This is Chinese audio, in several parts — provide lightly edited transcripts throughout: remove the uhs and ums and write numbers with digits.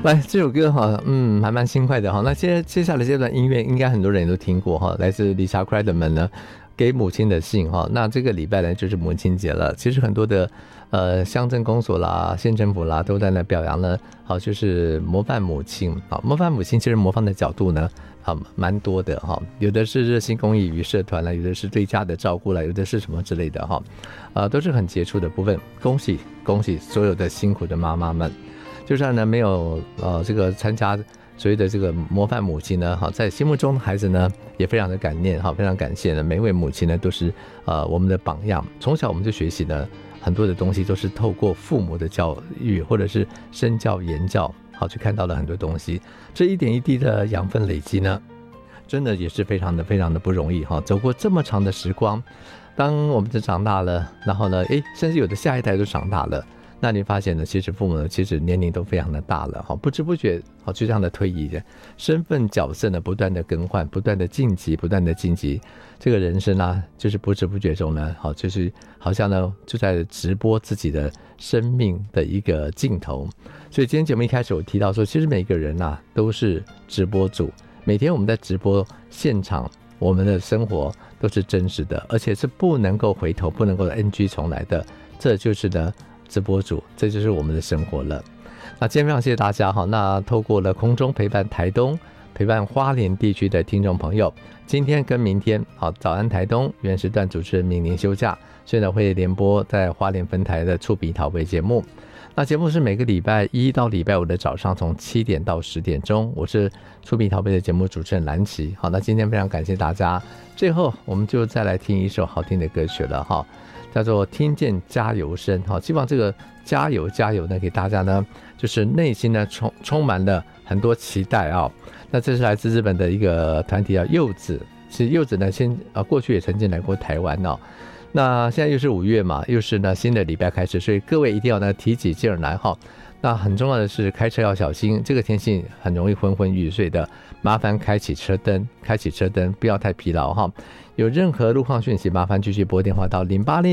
来，这首歌哈，还蛮轻快的哈。那接下来这段音乐，应该很多人都听过哈，来自 Lisa Craderman 呢给母亲的信哈。那这个礼拜呢就是母亲节了，其实很多的乡镇公所啦、县政府啦都在那表扬呢，好就是模范母亲。好，模范母亲其实模范的角度呢，蛮多的哈，有的是热心公益与社团啦，有的是对家的照顾啦，有的是什么之类的哈，都是很杰出的部分。恭喜恭喜所有的辛苦的妈妈们！就算呢没有这个参加所谓的这个模范母亲呢，好在心目中的孩子呢也非常的感念，好非常感谢呢每一位母亲呢都是我们的榜样。从小我们就学习呢很多的东西都是透过父母的教育或者是身教言教，好去看到了很多东西。这一点一滴的养分累积呢，真的也是非常的不容易哈。走过这么长的时光，当我们长大了，然后呢，甚至有的下一代都长大了。那你发现呢，其实父母呢，其实年龄都非常的大了，不知不觉就这样的推移的身份角色呢，不断的更换，不断的晋级，这个人生啊，就是不知不觉中呢，就是好像呢就在直播自己的生命的一个镜头。所以今天节目一开始我提到说，其实每个人啊都是直播主，每天我们在直播现场，我们的生活都是真实的，而且是不能够回头，不能够 NG 重来的，这就是呢直播主，这就是我们的生活了。那今天非常谢谢大家哈，那透过了空中陪伴台东、陪伴花莲地区的听众朋友，今天跟明天好，早安台东原时段主持人明宁休假，所以呢会联播在花莲分台的触笔陶杯节目。那节目是每个礼拜一到礼拜五的早上从7点到10点钟，我是触笔陶杯的节目主持人蓝琪。好，那今天非常感谢大家，最后我们就再来听一首好听的歌曲了哈，叫做听见加油声。好，希望这个加油加油呢给大家呢就是内心呢充满了很多期待啊。那这是来自日本的一个团体叫柚子，其实柚子呢过去也曾经来过台湾哦。那现在又是5月嘛，又是呢新的礼拜开始，所以各位一定要呢提起劲儿来哈。那很重要的是开车要小心，这个天气很容易昏昏欲睡的，麻烦开启车灯，不要太疲劳哈。有任何路况讯息，麻烦继续拨电话到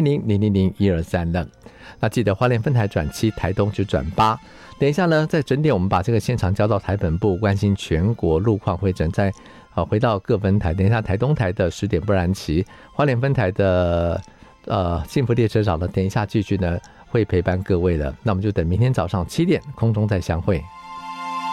0800000123了。那记得花莲分台转7，台东就转8。等一下呢，在整点我们把这个现场交到台本部，关心全国路况会诊，再回到各分台。等一下台东台的10点不然骑，花莲分台的幸福列车长呢，等一下继续呢会陪伴各位了。那我们就等明天早上7点空中再相会。